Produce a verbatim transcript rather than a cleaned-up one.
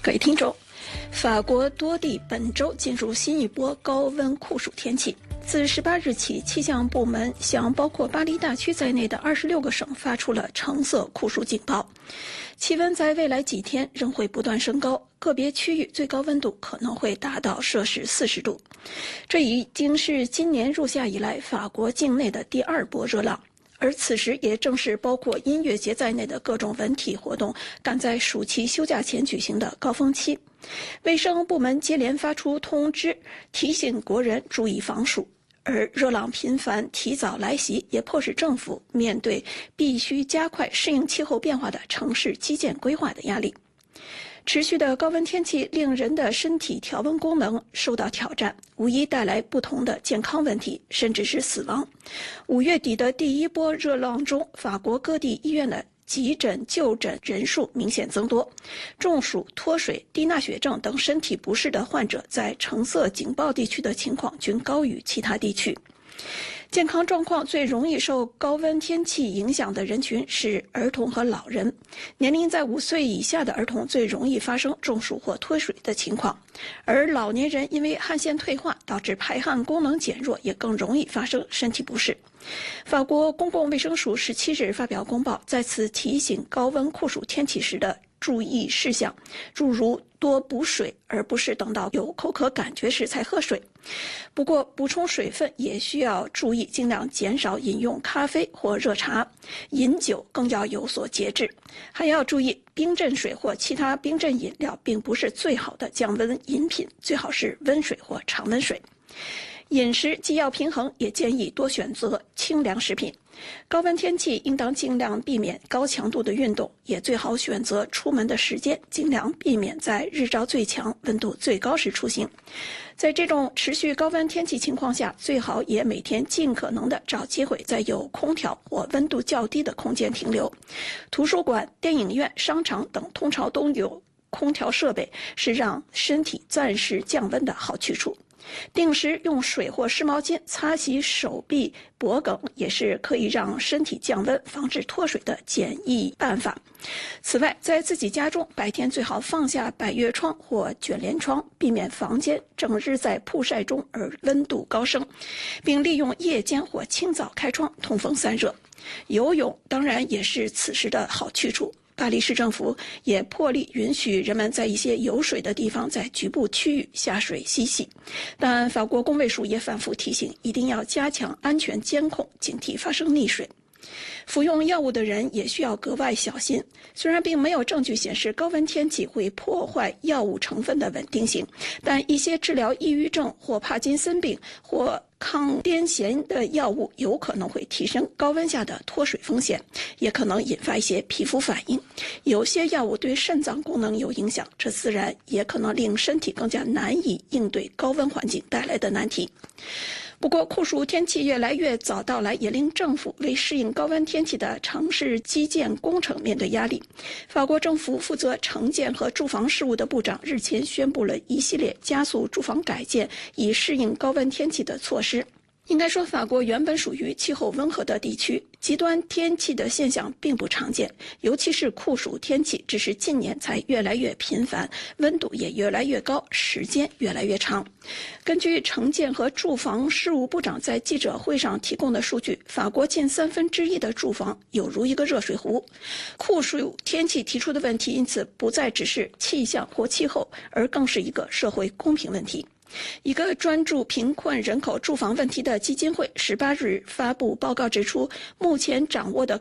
各位听众，法国多地本周进入新一波高温酷暑天气。自十八日起，气象部门向包括巴黎大区在内的二十六个省发出了橙色酷暑警报。气温在未来几天仍会不断升高，个别区域最高温度可能会达到摄氏四十度。这已经是今年入夏以来法国境内的第二波热浪。而此时也正是包括音乐节在内的各种文体活动赶在暑期休假前举行的高峰期。卫生部门接连发出通知，提醒国人注意防暑。而热浪频繁提早来袭，也迫使政府面对必须加快适应气候变化的城市基建规划的压力。持续的高温天气令人的身体调温功能受到挑战，无疑带来不同的健康问题，甚至是死亡。五月底的第一波热浪中，法国各地医院的急诊就诊人数明显增多，中暑、脱水、低钠血症等身体不适的患者在橙色警报地区的情况均高于其他地区。健康状况最容易受高温天气影响的人群是儿童和老人，年龄在五岁以下的儿童最容易发生中暑或脱水的情况，而老年人因为汗腺退化导致排汗功能减弱，也更容易发生身体不适。法国公共卫生署十七日发表公报，再次提醒高温酷暑天气时的注意事项，诸如多补水，而不是等到有口渴感觉时才喝水。不过补充水分也需要注意，尽量减少饮用咖啡或热茶，饮酒更要有所节制。还要注意，冰镇水或其他冰镇饮料并不是最好的降温饮品，最好是温水或常温水。饮食既要平衡，也建议多选择清凉食品。高温天气应当尽量避免高强度的运动，也最好选择出门的时间，尽量避免在日照最强、温度最高时出行。在这种持续高温天气情况下，最好也每天尽可能的找机会在有空调或温度较低的空间停留。图书馆、电影院、商场等通常都有空调设备，是让身体暂时降温的好去处。定时用水或湿毛巾擦洗手臂、脖颈，也是可以让身体降温、防止脱水的简易办法。此外，在自己家中，白天最好放下百叶窗或卷帘窗，避免房间整日在曝晒中而温度高升，并利用夜间或清早开窗，通风散热。游泳当然也是此时的好去处。巴黎市政府也破例允许人们在一些有水的地方在局部区域下水嬉戏，但法国工卫署也反复提醒，一定要加强安全监控，警惕发生溺水。服用药物的人也需要格外小心。虽然并没有证据显示高温天气会破坏药物成分的稳定性，但一些治疗抑郁症或帕金森病或抗癫痫的药物有可能会提升高温下的脱水风险，也可能引发一些皮肤反应。有些药物对肾脏功能有影响，这自然也可能令身体更加难以应对高温环境带来的难题。不过，酷暑天气越来越早到来，也令政府为适应高温天气的城市基建工程面对压力。法国政府负责城建和住房事务的部长日前宣布了一系列加速住房改建以适应高温天气的措施。应该说，法国原本属于气候温和的地区，极端天气的现象并不常见，尤其是酷暑天气，只是近年才越来越频繁，温度也越来越高，时间越来越长。根据城建和住房事务部长在记者会上提供的数据，法国近三分之一的住房有如一个热水壶。酷暑天气提出的问题，因此不再只是气象或气候，而更是一个社会公平问题。一个专注贫困人口住房问题的基金会十八日发布报告指出，目前掌握的